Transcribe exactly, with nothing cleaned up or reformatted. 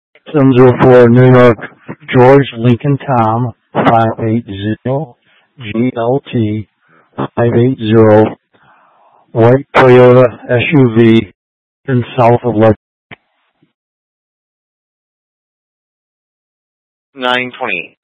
seven zero four New York, George Lincoln Tom, five eight zero, G L T, five eight zero, white Toyota S U V in south of Lexington. nine twenty.